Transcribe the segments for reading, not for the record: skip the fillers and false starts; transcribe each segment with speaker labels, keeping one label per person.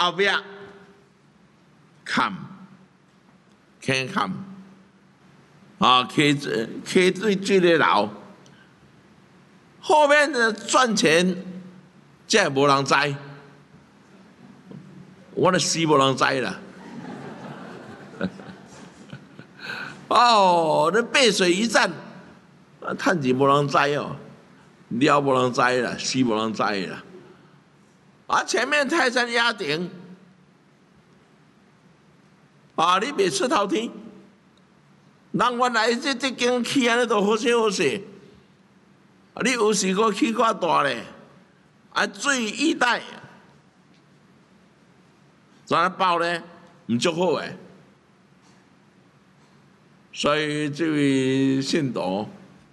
Speaker 1: 后壁坎坑坎溪水咧流，后面的赚钱，这无人知，我咧死无人知啦。哦，那背水一战，趁钱无人知哦，了无人知啦，死无人知啦。前面泰山压顶，你袂出头天，人原来这间起安尼都好势好势，你有时个起较大咧，水一带，怎啊爆咧？唔足好诶。所以这位信徒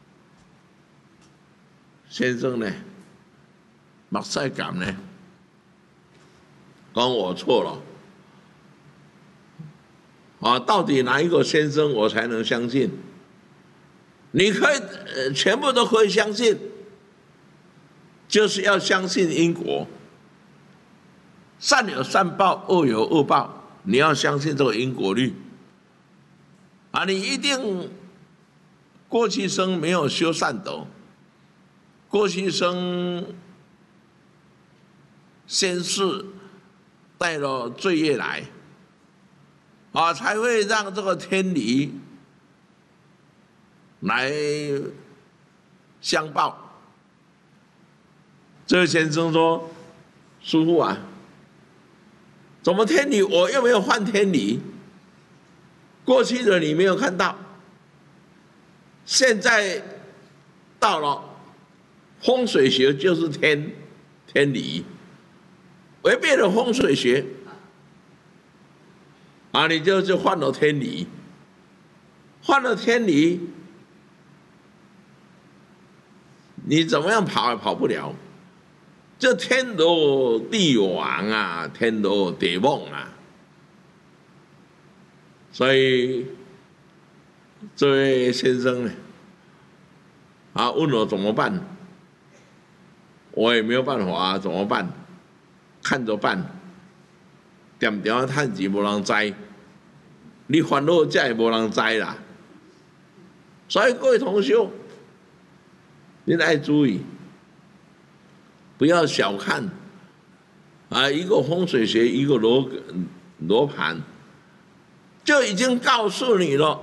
Speaker 1: 先生呢，目屎咁呢，讲我错了。到底哪一个先生我才能相信？你可以全部都可以相信，就是要相信因果，善有善报，恶有恶报，你要相信这个因果律。你一定过去生没有修善德，过去生先世带了罪业来，才会让这个天理来相报。这位先生说：“师父啊，怎么天理我又没有犯天理？过去的你没有看到，现在到了风水学就是天理，违背了风水学，你就犯了天理，犯了天理，你怎么样跑也跑不了，就天罗地网啊，天罗地网啊。”所以，这位先生呢，问我怎么办，我也没有办法怎么办？看着办，点点趁钱无人知，你烦恼这也无人知啦。所以各位同学，你要注意，不要小看一个风水学，一个罗盘。就已经告诉你了，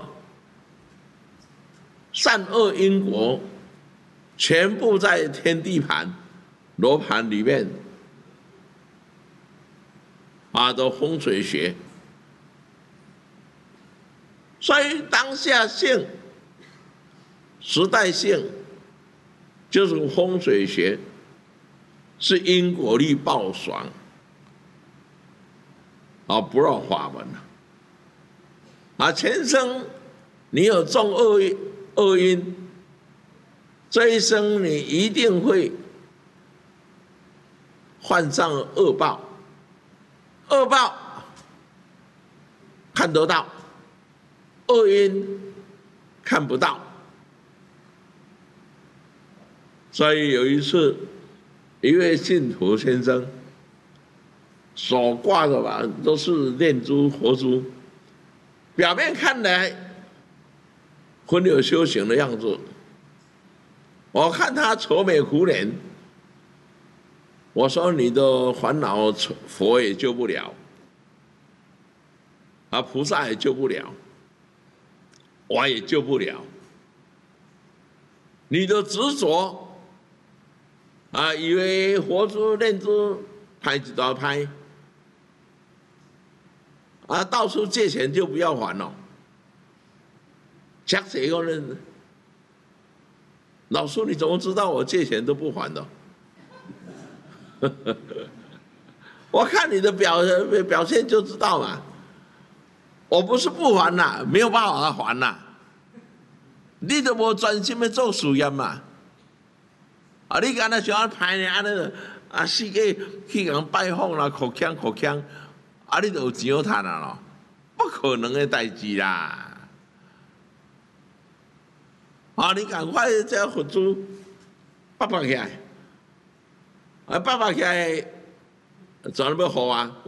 Speaker 1: 善恶因果全部在天地盘、罗盘里面的风水学。所以当下性、时代性就是风水学，是因果律报爽，不绕法门。前生你有种恶因，这一生你一定会患上恶报。恶报看得到，恶因看不到。所以有一次，一位信徒先生手挂的吧，都是念珠、佛珠。表面看来很有修行的样子，我看他愁眉苦脸，我说你的烦恼佛也救不了，菩萨也救不了，我也救不了。你的执着以为佛珠念珠拍一大拍。到处借钱就不要还了，讲这个人，老师你怎么知道我借钱都不还的？我看你的表现就知道嘛，我不是不还啦，没有办法还啦，你都无专心的做事业嘛，你敢若想歹呢，安尼四界去人拜访啦，哭腔。你就有钱好赚啊咯？不可能的代志啦！你赶快这佛珠拔起来，拔起来，怎么要好啊？